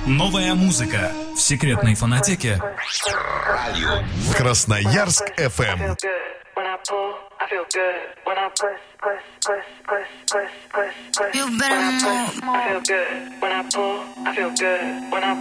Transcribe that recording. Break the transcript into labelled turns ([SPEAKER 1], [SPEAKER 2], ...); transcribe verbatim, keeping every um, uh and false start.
[SPEAKER 1] Новая музыка в секретной фонотеке
[SPEAKER 2] Радио Красноярск эф эм.
[SPEAKER 3] I feel good when I push, push, push, push, push, push, push. You better move. I feel good when I pull. I feel good when I